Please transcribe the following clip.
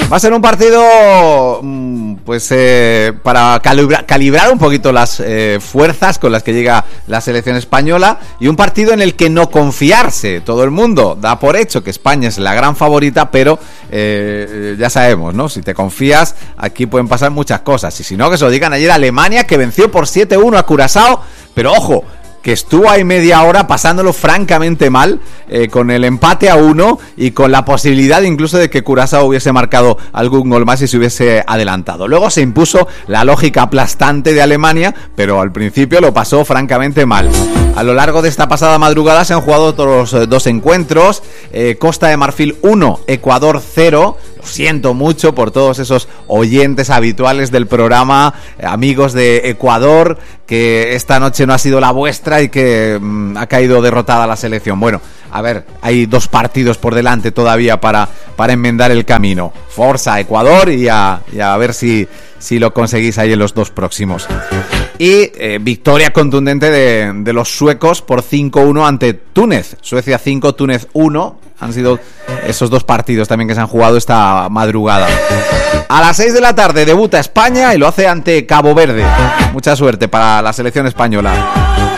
Va a ser un partido para calibrar un poquito las fuerzas con las que llega la selección española, y un partido en el que no confiarse. Todo el mundo da por hecho que España es la gran favorita, pero ya sabemos, ¿no? Si te confías, aquí pueden pasar muchas cosas. Y si no, que se lo digan ayer a Alemania, que venció por 7-1 a Curazao, pero ojo, que estuvo ahí media hora pasándolo francamente mal, con el empate a 1 y con la posibilidad incluso de que Curazao hubiese marcado algún gol más y se hubiese adelantado. Luego se impuso la lógica aplastante de Alemania, pero al principio lo pasó francamente mal. A lo largo de esta pasada madrugada se han jugado otros dos encuentros. Costa de Marfil 1, Ecuador 0. Lo siento mucho por todos esos oyentes habituales del programa, amigos de Ecuador, que esta noche no ha sido la vuestra y que ha caído derrotada la selección. Bueno, a ver, hay 2 partidos por delante todavía para enmendar el camino. Forza Ecuador, y a ver si lo conseguís ahí en los 2 próximos. Y victoria contundente de los suecos por 5-1 ante Túnez. Suecia 5, Túnez 1. Han sido esos 2 partidos también que se han jugado esta madrugada. A las 6 de la tarde debuta España y lo hace ante Cabo Verde. Mucha suerte para la selección española.